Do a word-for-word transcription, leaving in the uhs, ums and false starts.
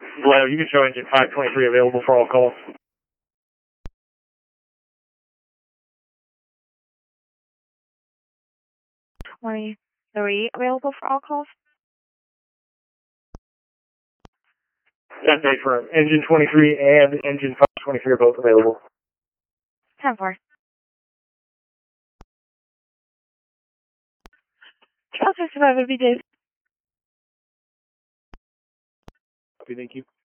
Well, you can show engine five twenty-three available for all calls. twenty-three available for all calls? That's right, for engine twenty-three and engine five twenty-three are both available. ten four. Charles sixty-five would be Dave. Thank you.